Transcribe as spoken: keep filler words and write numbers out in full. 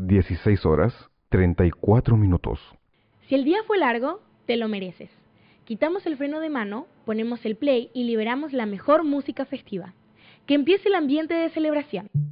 dieciséis horas, treinta y cuatro minutos. Si el día fue largo, te lo mereces. Quitamos el freno de mano, ponemos el play y liberamos la mejor música festiva. Que empiece el ambiente de celebración.